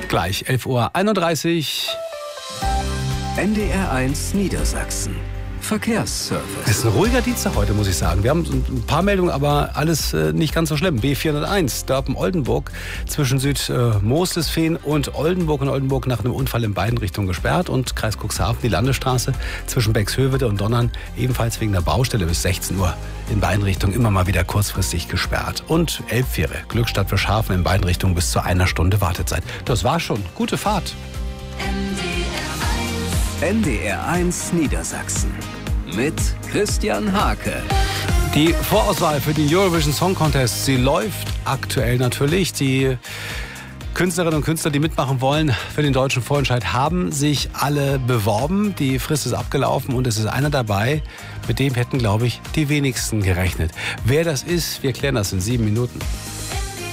Gleich 11:31 Uhr. NDR1 Niedersachsen. Verkehrsservice. Es ist ein ruhiger Dienstag heute, muss ich sagen. Wir haben ein paar Meldungen, aber alles nicht ganz so schlimm. B401, Dörpen-Oldenburg, zwischen Südmoslesfehn und Oldenburg nach einem Unfall in beiden Richtungen gesperrt. Und Kreis Cuxhaven, die Landesstraße zwischen Bexhövede und Donnern, ebenfalls wegen der Baustelle bis 16 Uhr in beiden Richtungen immer mal wieder kurzfristig gesperrt. Und Elbfähre, Glückstadt Fischhafen in beiden Richtungen bis zu 1 Stunde Wartezeit. Das war schon. Gute Fahrt. NDR1 Niedersachsen mit Christian Hake. Die Vorauswahl für den Eurovision Song Contest, sie läuft aktuell natürlich. Die Künstlerinnen und Künstler, die mitmachen wollen für den deutschen Vorentscheid, haben sich alle beworben. Die Frist ist abgelaufen und es ist einer dabei, mit dem hätten, glaube ich, die wenigsten gerechnet. Wer das ist, wir klären das in 7 Minuten.